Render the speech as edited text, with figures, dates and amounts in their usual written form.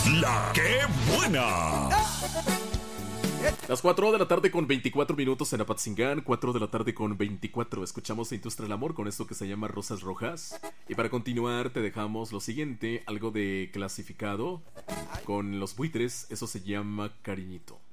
La que buena. Las 4 de la tarde con 24 minutos en Apatzingán, 4 de la tarde con 24. Escuchamos a Industria del Amor con esto que se llama Rosas Rojas. Y para continuar te dejamos lo siguiente, algo de Clasificado con Los Buitres, eso se llama Cariñito.